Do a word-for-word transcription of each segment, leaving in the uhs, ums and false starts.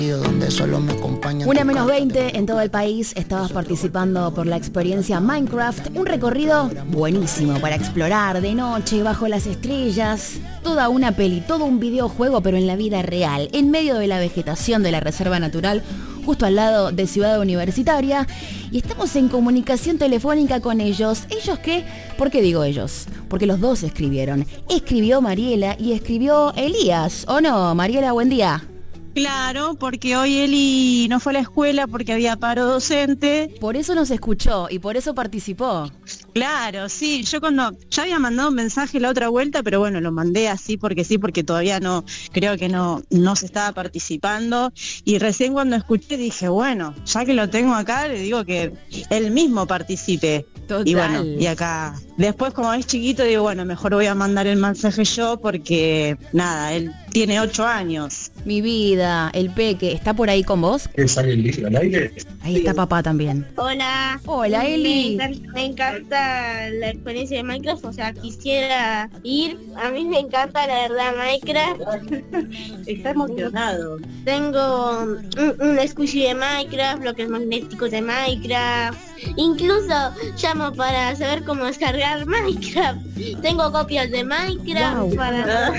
donde solo me acompaña. Una menos veinte en todo el país estabas participando por la experiencia Minecraft, un recorrido buenísimo para explorar de noche bajo las estrellas, toda una peli, todo un videojuego pero en la vida real, en medio de la vegetación de la Reserva Natural, justo al lado de Ciudad Universitaria, y estamos en comunicación telefónica con ellos. ¿Ellos qué? ¿Por qué digo ellos? Porque los dos escribieron. Escribió Mariela y escribió Elías, ¿o no? Mariela, buen día. Claro, porque hoy Eli no fue a la escuela porque había paro docente. Por eso nos escuchó y por eso participó. Claro, sí, yo cuando ya había mandado un mensaje la otra vuelta, pero bueno, lo mandé así porque sí, porque todavía no, creo que no, no se estaba participando. Y recién cuando escuché dije, bueno, ya que lo tengo acá, le digo que él mismo participe. Total. Y bueno, y acá, después como es chiquito, digo, bueno, mejor voy a mandar el mensaje yo porque, nada, él tiene ocho años. Mi vida, el peque, ¿está por ahí con vos? ¿Que sale el libro al aire? Ahí está papá también. Hola. Hola, Eli. Me encanta, me encanta la experiencia de Minecraft, o sea, quisiera ir. A mí me encanta, la verdad, Minecraft. Está emocionado. Tengo un, un squishy de Minecraft, bloques magnéticos de Minecraft. Incluso llamo para saber cómo descargar Minecraft. Tengo copias de Minecraft. Wow. Para...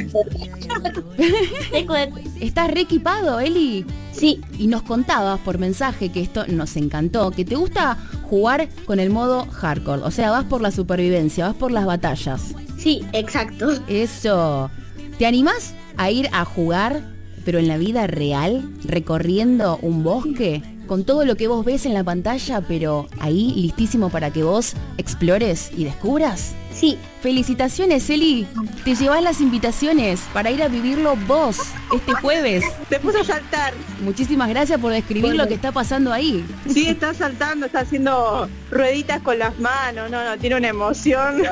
Tengo de... ¿Estás re equipado, Eli? Sí. Y nos contabas por mensaje, que esto nos encantó, que te gusta jugar con el modo hardcore. O sea, vas por la supervivencia, vas por las batallas. Sí, exacto. Eso. ¿Te animás a ir a jugar, pero en la vida real, recorriendo un bosque? Con todo lo que vos ves en la pantalla, pero ahí listísimo para que vos explores y descubras. Sí. Felicitaciones, Eli. Te llevas las invitaciones para ir a vivirlo vos este jueves. Te puso a saltar. Muchísimas gracias por describir bueno. Lo que está pasando ahí. Sí, está saltando, está haciendo rueditas con las manos. No, no, tiene una emoción.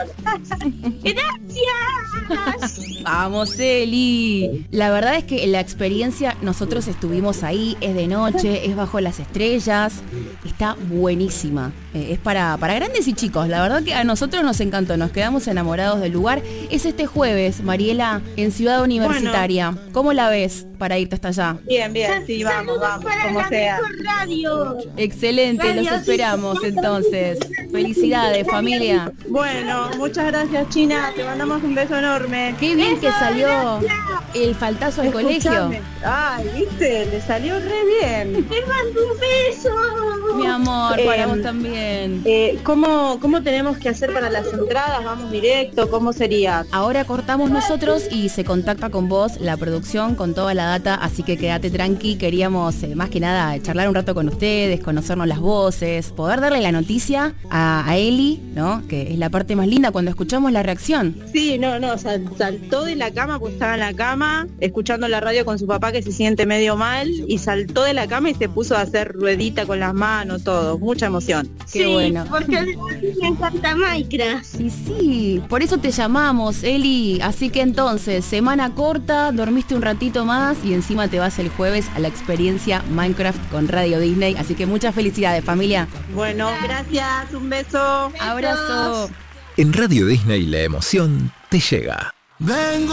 ¡Gracias! Vamos, Eli. La verdad es que la experiencia, nosotros estuvimos ahí, es de noche, es bajo las estrellas, está buenísima. Eh, es para, para grandes y chicos. La verdad que a nosotros nos encantó, nos quedamos enamorados del lugar. Es este jueves, Mariela, en Ciudad Universitaria. Bueno. ¿Cómo la ves para irte hasta allá? Bien, bien, sí, vamos, vamos, como sea. Radio. Excelente, radio, los esperamos sí. Entonces. Felicidades, familia. Bueno, muchas gracias, China. Te mandamos un beso enorme. Qué bien que salió el faltazo al Escuchame. colegio. Ay, viste, le salió re bien. Te mando un beso. Mi amor, eh, para vos también. Eh, ¿cómo, ¿Cómo tenemos que hacer para las entradas? ¿Vamos directo? ¿Cómo sería? Ahora cortamos nosotros y se contacta con vos la producción con toda la data, así que quédate tranqui. Queríamos eh, más que nada charlar un rato con ustedes, conocernos las voces, poder darle la noticia a, a Eli, ¿no? Que es la parte más linda cuando escuchamos la reacción. Sí, no, no, sal, saltó de la cama, pues estaba en la cama, escuchando la radio con su papá que se siente medio mal, y saltó de la cama y se puso a hacer ruedita con las manos, todo, mucha emoción. Qué sí, bueno. Porque me encanta Minecraft. Y sí, por eso te llamamos, Eli. Así que entonces, semana corta, dormiste un ratito más y encima te vas el jueves a la experiencia Minecraft con Radio Disney. Así que muchas felicidades, familia. Bueno, gracias, un beso. Abrazo. En Radio Disney la emoción te llega. Vengo